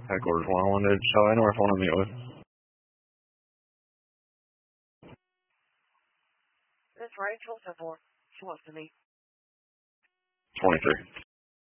Headquarters 101 to Charlie North, want to meet with. This Rachel, 7-4. She wants to meet. 23.